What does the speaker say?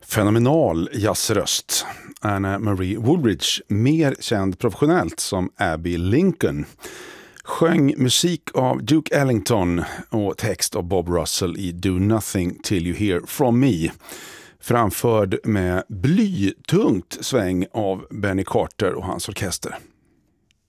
Fenomenal jazzröst. Anna Marie Woolridge, mer känd professionellt som Abby Lincoln, sjöng musik av Duke Ellington och text av Bob Russell i Do Nothing Till You Hear From Me, framförd med blytungt sväng av Benny Carter och hans orkester.